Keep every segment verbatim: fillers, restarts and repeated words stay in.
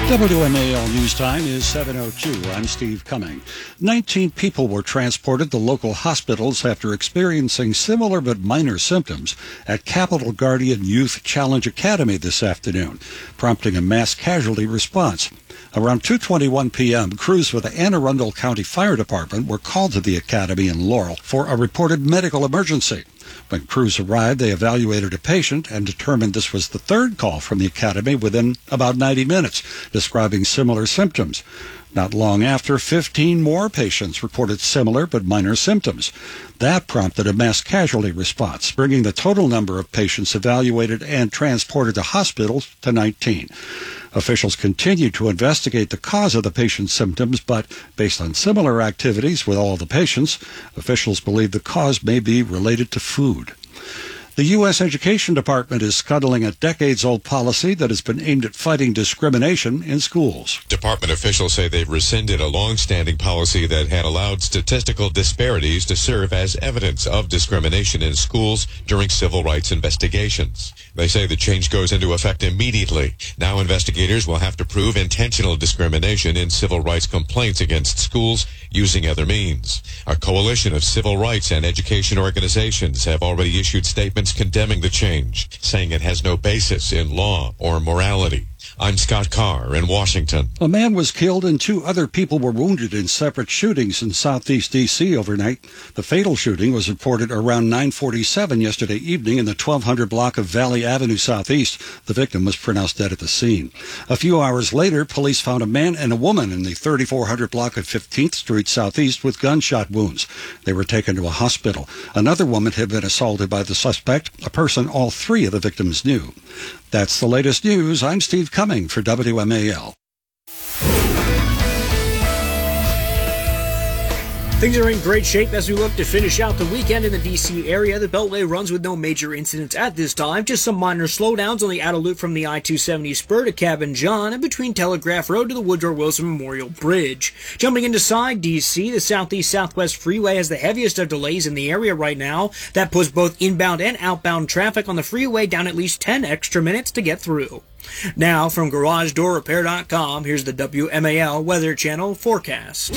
W M A L News Time is seven oh two. I'm Steve Cumming. nineteen people were transported to local hospitals after experiencing similar but minor symptoms at Capital Guardian Youth Challenge Academy this afternoon, prompting a mass casualty response. Around two twenty-one p.m., crews with the Anne Arundel County Fire Department were called to the academy in Laurel for a reported medical emergency. When crews arrived, they evaluated a patient and determined this was the third call from the academy within about ninety minutes, describing similar symptoms. Not long after, fifteen more patients reported similar but minor symptoms. That prompted a mass casualty response, bringing the total number of patients evaluated and transported to hospitals to nineteen. Officials continue to investigate the cause of the patient's symptoms, but based on similar activities with all the patients, officials believe the cause may be related to food. The U S Education Department is scuttling a decades-old policy that has been aimed at fighting discrimination in schools. Department officials say they've rescinded a long-standing policy that had allowed statistical disparities to serve as evidence of discrimination in schools during civil rights investigations. They say the change goes into effect immediately. Now investigators will have to prove intentional discrimination in civil rights complaints against schools using other means. A coalition of civil rights and education organizations have already issued statements condemning the change, saying it has no basis in law or morality. I'm Scott Carr in Washington. A man was killed and two other people were wounded in separate shootings in southeast D C overnight. The fatal shooting was reported around nine forty-seven yesterday evening in the twelve hundred block of Valley Avenue Southeast. The victim was pronounced dead at the scene. A few hours later, police found a man and a woman in the thirty-four hundred block of fifteenth Street Southeast with gunshot wounds. They were taken to a hospital. Another woman had been assaulted by the suspect, a person all three of the victims knew. That's the latest news. I'm Steve Cumming for W M A L. Things are in great shape as we look to finish out the weekend in the D C area. The Beltway runs with no major incidents at this time, just some minor slowdowns on the outer loop from the I two seventy spur to Cabin John and between Telegraph Road to the Woodrow Wilson Memorial Bridge. Jumping into side D C, the Southeast-Southwest Freeway has the heaviest of delays in the area right now. That puts both inbound and outbound traffic on the freeway down at least ten extra minutes to get through. Now, from Garage Door Repair dot com, here's the W M A L Weather Channel forecast.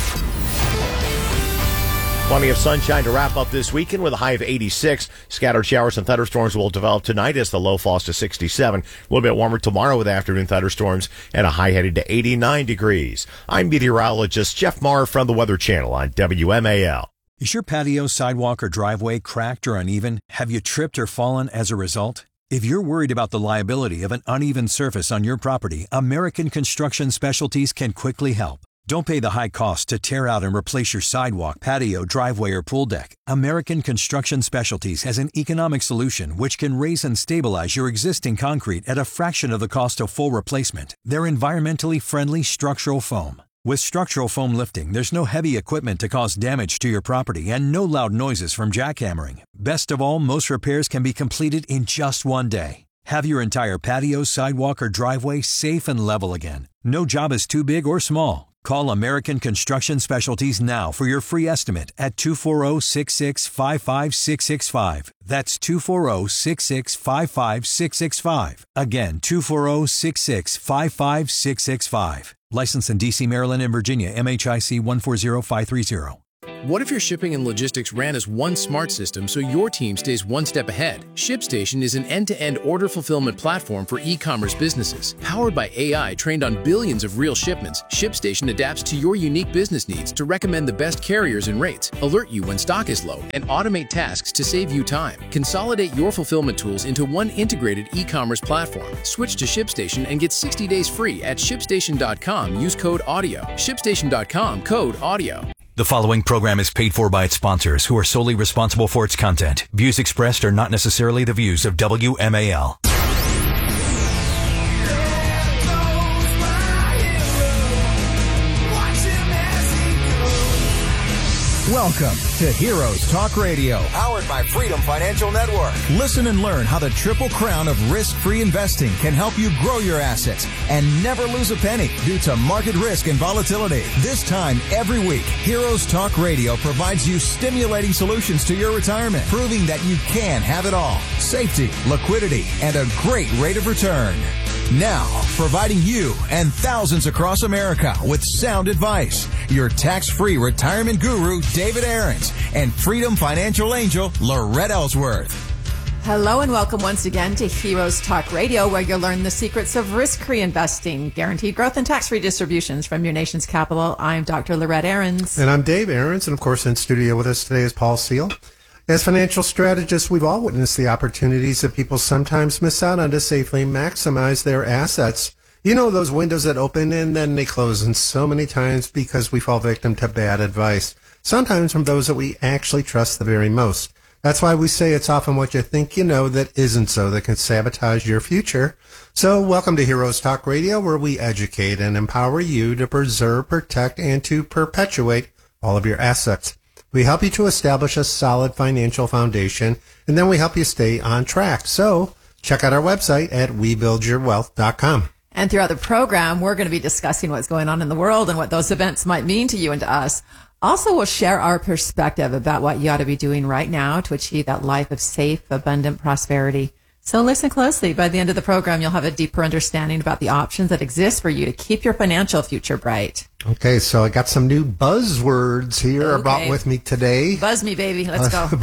Plenty of sunshine to wrap up this weekend with a high of eighty-six. Scattered showers and thunderstorms will develop tonight as the low falls to sixty-seven. A little bit warmer tomorrow with afternoon thunderstorms and a high headed to eighty-nine degrees. I'm meteorologist Jeff Marr from the Weather Channel on W M A L. Is your patio, sidewalk, or driveway cracked or uneven? Have you tripped or fallen as a result? If you're worried about the liability of an uneven surface on your property, American Construction Specialties can quickly help. Don't pay the high cost to tear out and replace your sidewalk, patio, driveway, or pool deck. American Construction Specialties has an economic solution which can raise and stabilize your existing concrete at a fraction of the cost of full replacement. They're environmentally friendly structural foam. With structural foam lifting, there's no heavy equipment to cause damage to your property and no loud noises from jackhammering. Best of all, most repairs can be completed in just one day. Have your entire patio, sidewalk, or driveway safe and level again. No job is too big or small. Call American Construction Specialties now for your free estimate at two four zero, six six five five, six six five. That's two four zero, six six five five, six six five. Again, two four zero, six six five five, six six five. Licensed in D C, Maryland, and Virginia, M H I C one four zero five three zero. What if your shipping and logistics ran as one smart system so your team stays one step ahead? ShipStation is an end-to-end order fulfillment platform for e-commerce businesses. Powered by A I trained on billions of real shipments, ShipStation adapts to your unique business needs to recommend the best carriers and rates, alert you when stock is low, and automate tasks to save you time. Consolidate your fulfillment tools into one integrated e-commerce platform. Switch to ShipStation and get sixty days free at ShipStation dot com. Use code AUDIO. ShipStation dot com, code AUDIO. The following program is paid for by its sponsors, who are solely responsible for its content. Views expressed are not necessarily the views of W M A L. Welcome to Heroes Talk Radio, powered by Freedom Financial Network. Listen and learn how the triple crown of risk-free investing can help you grow your assets and never lose a penny due to market risk and volatility. This time every week, Heroes Talk Radio provides you stimulating solutions to your retirement, proving that you can have it all: safety, liquidity, and a great rate of return. Now, providing you and thousands across America with sound advice, your tax-free retirement guru, David Aarons, and Freedom Financial Angel, Lorette Ellsworth. Hello and welcome once again to Heroes Talk Radio, where you'll learn the secrets of risk-free investing, guaranteed growth, and tax-free distributions from your nation's capital. I'm Doctor Lorette Aarons. And I'm Dave Aarons, and of course in studio with us today is Paul Seal. As financial strategists, we've all witnessed the opportunities that people sometimes miss out on to safely maximize their assets. You know, those windows that open and then they close, and so many times because we fall victim to bad advice, sometimes from those that we actually trust the very most. That's why we say it's often what you think you know that isn't so, that can sabotage your future. So welcome to Heroes Talk Radio, where we educate and empower you to preserve, protect, and to perpetuate all of your assets. We help you to establish a solid financial foundation, and then we help you stay on track. So check out our website at we build your wealth dot com. And throughout the program, we're going to be discussing what's going on in the world and what those events might mean to you and to us. Also, we'll share our perspective about what you ought to be doing right now to achieve that life of safe, abundant prosperity. So listen closely. By the end of the program, you'll have a deeper understanding about the options that exist for you to keep your financial future bright. Okay, so I got some new buzzwords here Okay. about with me today. Buzz me, baby. Let's go. Uh,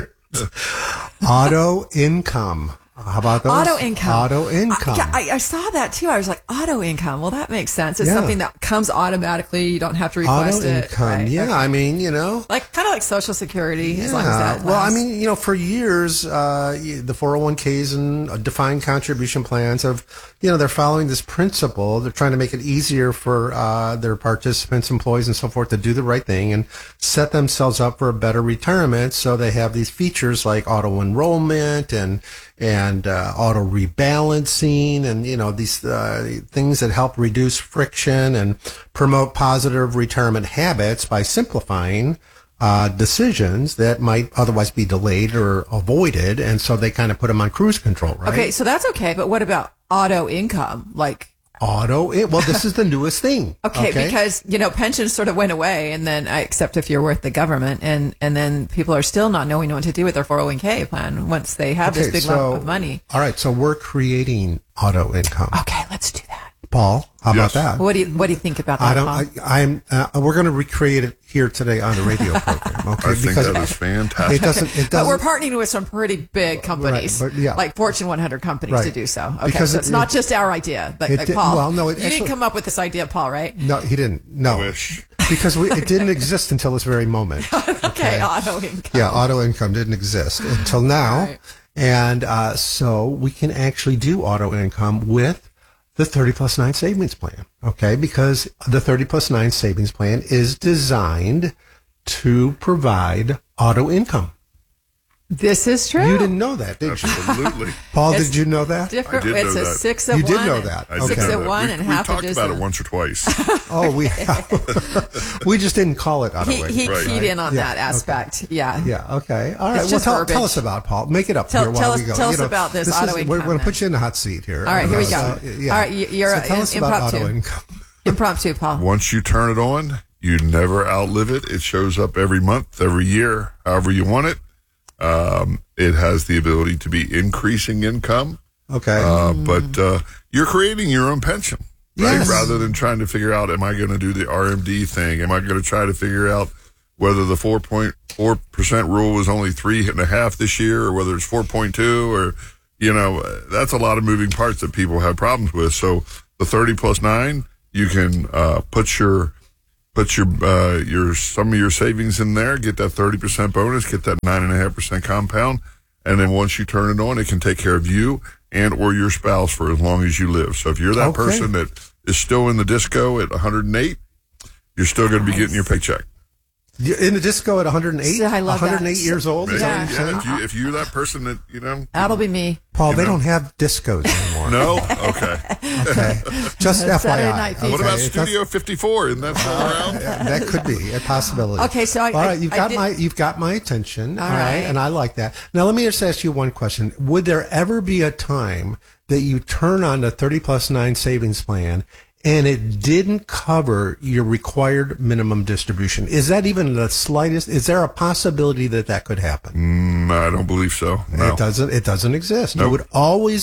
buzzwords. Auto income. How about those? Auto income. Auto income. I, yeah, I, I saw that too. I was like, auto income. Well, that makes sense. It's Yeah. something that comes automatically. You don't have to request Auto it. income. Right. Yeah, Okay. I mean, you know. Like kind of like Social Security, Yeah. as long as that Well, I lasts. mean, you know, for years, uh, the four oh one k's and uh, defined contribution plans have, you know, they're following this principle. They're trying to make it easier for uh, their participants, employees, and so forth to do the right thing and set themselves up for a better retirement. So they have these features like auto enrollment and and uh, auto rebalancing, and you know these uh, things that help reduce friction and promote positive retirement habits by simplifying uh, decisions that might otherwise be delayed or avoided, and so they kind of put them on cruise control, right? Okay, so that's okay. But what about auto income? Like, Auto, it, well, this is the newest thing. okay, because, you know, pensions sort of went away, and then, I except if you're with the government, and, and then people are still not knowing what to do with their four oh one k plan once they have Okay, this big so- lump of money. All right, so we're creating auto income. Okay, let's do that. Paul, how Yes. about that? What do you, what do you think about that, I don't. Paul? I, I'm. Uh, we're going to recreate it here today on the radio program. Okay, I think because that is fantastic. it doesn't. It But we're doesn't. partnering with some pretty big companies, but yeah. like Fortune one hundred companies, Right. to do so. Okay, Because so it- it's not it- just our idea, but it like did- Paul. well, no, it you actually- didn't come up with this idea, Paul, right? No, he didn't. No, Wish. because we, it didn't exist until this very moment. Okay, auto income. Yeah, auto income didn't exist until now, Right. and uh, so we can actually do auto income with the thirty plus nine savings plan. Okay, because the thirty plus nine savings plan is designed to provide auto income. This is true. You didn't know that, did you? Absolutely. Paul, It's did you know that? Different. I did It's know a that. six of You one. did know and- that. I Okay. Six did of know that. one we, and we half a talked dozen. about it once or twice. Oh, we have. We just didn't call it auto He, income. he Right. keyed in on Yeah, that aspect. Yeah. Yeah. Okay. All right. It's Well, just tell, verbiage. tell us about it, Paul. Make it up Tell- here while tell we us- go. tell You us know, about this is- auto We're, income we're going to then. put you in the hot seat here. All right, here we go. So, yeah. All right, you- you're so a- tell us in- about impromptu. auto income. Impromptu, Paul. Once you turn it on, you never outlive it. It shows up every month, every year, however you want it. Um, it has the ability to be increasing income, Okay. uh, but uh, you're creating your own pension, right? Yes. Rather than trying to figure out, am I going to do the R M D thing? Am I going to try to figure out whether the four point four percent rule was only three and a half this year, or whether it's four point two, or, you know, that's a lot of moving parts that people have problems with. So the thirty plus nine, you can uh, put your put your uh, your some of your savings in there, get that thirty percent bonus, get that nine and a half percent compound, and then once you turn it on, it can take care of you and or your spouse for as long as you live. So if you're that Okay. person that is still in the disco at one hundred eight, you're still going to be getting your paycheck. You're in the disco at one hundred eight? I love one hundred eight that. years old? Is Yeah. that what you're Yeah, saying? if, you, if you're that person that, you know. That'll be me. Paul, You they know? don't have discos anymore. No? Okay. Okay. Just Saturday F Y I. night okay? What about It Studio fifty-four? Isn't that still around? does- That could be a possibility. Okay, so I- all right, I- you've I got did- my you've got my attention. All all right, right. and I like that. Now let me just ask you one question: would there ever be a time that you turn on the thirty plus nine savings plan and it didn't cover your required minimum distribution? Is that even the slightest? Is there a possibility that that could happen? Mm, I don't believe so. No. It doesn't. It doesn't exist. You Nope. would always,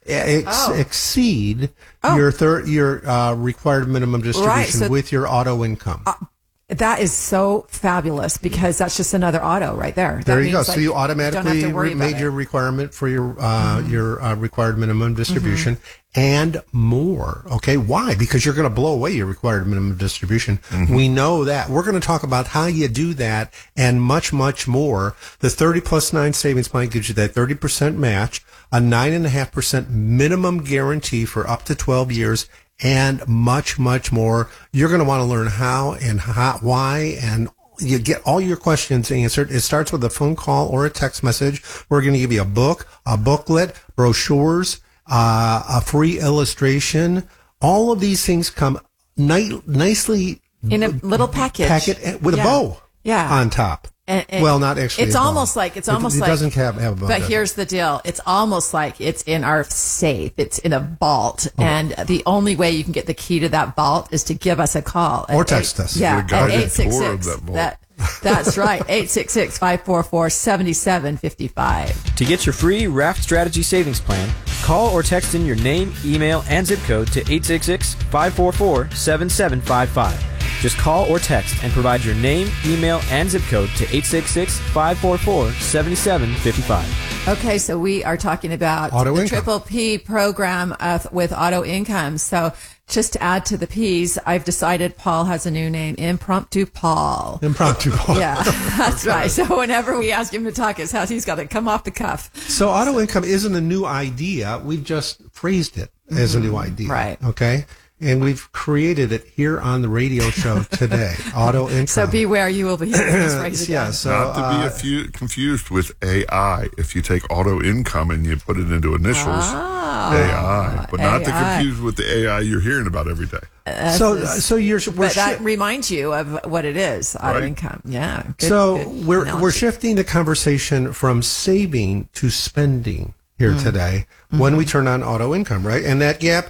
ex- Oh. exceed Oh. your third your uh, required minimum distribution Right, so- with your auto income. Uh, That is so fabulous because that's just another auto right there. There That you go. means, So like, you don't have automatically to worry re- about made it. your requirement for your uh, Mhm. your uh, required minimum distribution and more. Okay, why? Because you're going to blow away your required minimum distribution. We know that. We're going to talk about how you do that and much, much more. The thirty plus nine savings plan gives you that thirty percent match, a nine and a half percent minimum guarantee for up to twelve years. And much, much more. You're going to want to learn how and how, why, and you get all your questions answered. It starts with a phone call or a text message. We're going to give you a book, a booklet, brochures, uh, a free illustration. All of these things come ni- nicely in a little package, packet with Yeah. a bow Yeah. on top. And- and well, not actually. It's a bow. almost like it's It- almost it, like doesn't have, have a bow. But does it? here's the deal: it's almost like it's in our safe. It's in a vault, Oh. and the only way you can get the key to that vault is to give us a call Or at text eight- us. Yeah, Get a at guided eight six tour of six. that vault. That that's right, eight six six five four four seven seven five five. To get your free Raft Strategy Savings Plan, call or text in your name, email, and zip code to eight six six five four four seven seven five five. Just call or text and provide your name, email, and zip code to eight six six five four four seven seven five five. Okay, so we are talking about Auto the income. Triple P program uh, with auto income. So just to add to the P's, I've decided Paul has a new name, Impromptu Paul. Impromptu Paul. Yeah, that's right. So whenever we ask him to talk his house, he's got to come off the cuff. So auto income isn't a new idea. We've just phrased it as a new idea. Right. Okay. And we've created it here on the radio show today. Auto income. So beware, you will be hearing this phrase again. Yeah, so, Not to be uh, a few, confused with A I. If you take auto income and you put it into initials, Ah, A I. But not to A I. confuse with the A I you're hearing about every day. That's So, this- so you're we're but that shi- reminds you of what it is, auto Right. income. Yeah. Good- so good we're analogy. we're shifting the conversation from saving to spending here today when we turn on auto income, right? And that gap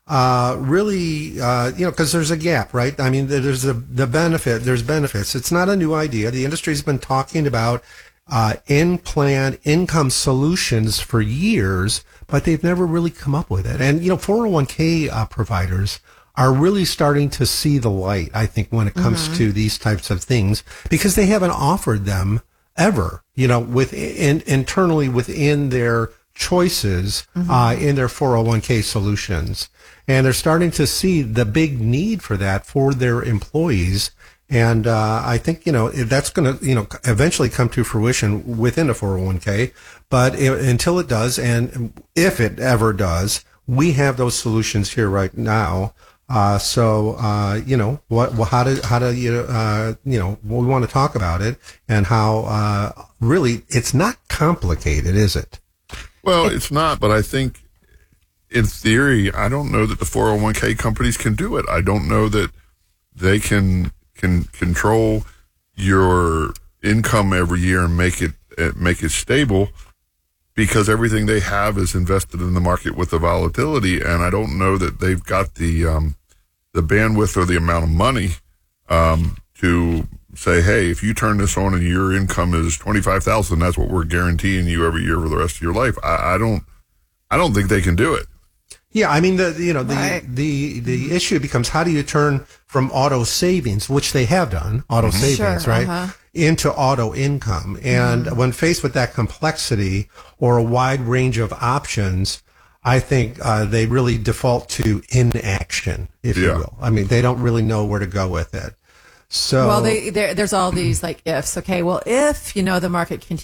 uh really uh you know because there's a gap, right? I mean, there's a the benefit there's benefits. It's not a new idea. The industry's been talking about uh in plan income solutions for years, but they've never really come up with it. And you know, four oh one k uh, providers are really starting to see the light, I think, when it comes to these types of things, because they haven't offered them ever, you know, within internally within their choices uh, in their four oh one k solutions. And they're starting to see the big need for that for their employees. And uh, I think, you know, that's going to, you know, eventually come to fruition within a four oh one k. But it, until it does, and if it ever does, we have those solutions here right now. Uh, so, uh, you know, what, well, how do, how do you, uh, you know, we want to talk about it and how, uh, really it's not complicated, is it? Well, it's not, but I think in theory, I don't know that the four oh one k companies can do it. I don't know that they can can control your income every year and make it uh, make it stable, because everything they have is invested in the market with the volatility, and I don't know that they've got the um, the bandwidth or the amount of money um, to say, hey, if you turn this on and your income is twenty-five thousand, that's what we're guaranteeing you every year for the rest of your life. I, I don't, I don't think they can do it. Yeah, I mean, the you know the Right. the the issue becomes, how do you turn from auto savings, which they have done, auto savings, Sure, right, uh-huh. into auto income. And when faced with that complexity or a wide range of options, I think uh, they really default to inaction, if you Yeah. will. I mean, they don't really know where to go with it. So Well, they, there, there's all these like ifs. Okay, well, if you know the market continues